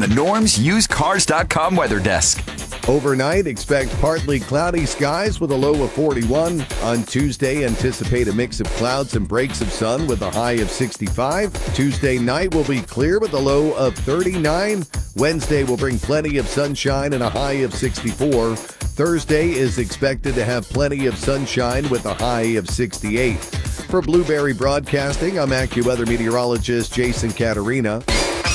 the Norm's UsedCars.com weather desk. Overnight, expect partly cloudy skies with a low of 41. On Tuesday, anticipate a mix of clouds and breaks of sun with a high of 65. Tuesday night will be clear with a low of 39. Wednesday will bring plenty of sunshine and a high of 64. Thursday is expected to have plenty of sunshine with a high of 68. For Blueberry Broadcasting, I'm AccuWeather meteorologist Jason Caterina.